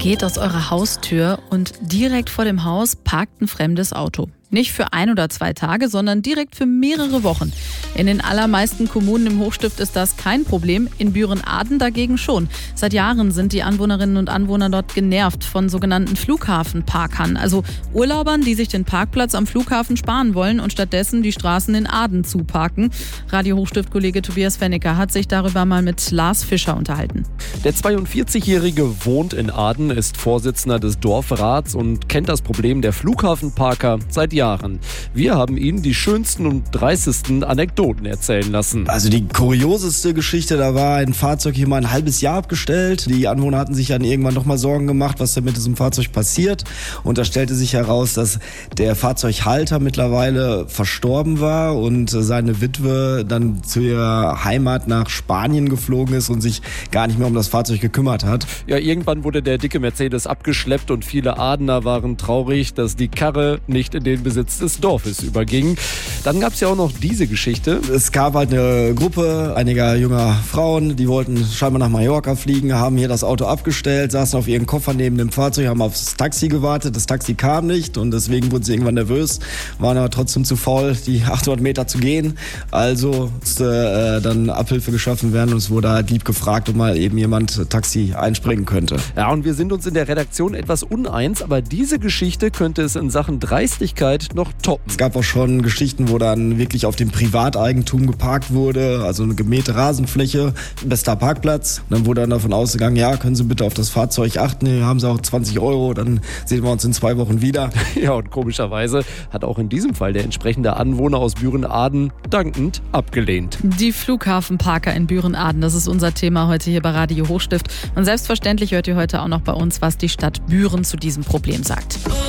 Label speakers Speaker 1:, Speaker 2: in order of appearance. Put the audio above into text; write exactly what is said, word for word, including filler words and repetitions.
Speaker 1: geht aus eurer Haustür und direkt vor dem Haus parkt ein fremdes Auto. Nicht für ein oder zwei Tage, sondern direkt für mehrere Wochen. In den allermeisten Kommunen im Hochstift ist das kein Problem, in Büren-Aden dagegen schon. Seit Jahren sind die Anwohnerinnen und Anwohner dort genervt von sogenannten Flughafenparkern, also Urlaubern, die sich den Parkplatz am Flughafen sparen wollen und stattdessen die Straßen in Aden zuparken. Radio Hochstift-Kollege Tobias Fennecker hat sich darüber mal mit Lars Fischer unterhalten.
Speaker 2: Der zweiundvierzig-Jährige wohnt in Aden, ist Vorsitzender des Dorfrats und kennt das Problem der Flughafenparker seit Jahren. Wir haben ihn die schönsten und dreistesten Anekdoten erzählen lassen.
Speaker 3: Also die kurioseste Geschichte, da war ein Fahrzeug hier mal ein halbes Jahr abgestellt. Die Anwohner hatten sich dann irgendwann noch mal Sorgen gemacht, was denn mit diesem Fahrzeug passiert. Und da stellte sich heraus, dass der Fahrzeughalter mittlerweile verstorben war und seine Witwe dann zu ihrer Heimat nach Spanien geflogen ist und sich gar nicht mehr um das Fahrzeug gekümmert hat.
Speaker 2: Ja, irgendwann wurde der dicke Mercedes abgeschleppt und viele Adener waren traurig, dass die Karre nicht in den Besitz des Dorfes überging. Dann gab es ja auch noch diese Geschichte.
Speaker 3: Es gab halt eine Gruppe einiger junger Frauen, die wollten scheinbar nach Mallorca fliegen, haben hier das Auto abgestellt, saßen auf ihren Koffer neben dem Fahrzeug, haben aufs Taxi gewartet. Das Taxi kam nicht und deswegen wurden sie irgendwann nervös, waren aber trotzdem zu faul, die achthundert Meter zu gehen. Also musste äh, dann Abhilfe geschaffen werden und es wurde halt lieb gefragt, ob mal eben jemand Taxi einspringen könnte.
Speaker 2: Ja, und wir sind uns in der Redaktion etwas uneins, aber diese Geschichte könnte es in Sachen Dreistigkeit noch toppen.
Speaker 3: Es gab auch schon Geschichten, wo dann wirklich auf dem Privateigentum geparkt wurde, also eine gemähte Rasenfläche, bester Parkplatz. Und dann wurde dann davon ausgegangen, ja, können Sie bitte auf das Fahrzeug achten, hier haben Sie auch zwanzig Euro, dann sehen wir uns in zwei Wochen wieder.
Speaker 2: Ja, und komischerweise hat auch in diesem Fall der entsprechende Anwohner aus Büren-Aden dankend abgelehnt.
Speaker 1: Die Flughafenparker in Büren-Aden, das ist unser Thema heute hier bei Radio Hochstift. Und selbstverständlich hört ihr heute auch noch bei uns, was die Stadt Büren zu diesem Problem sagt.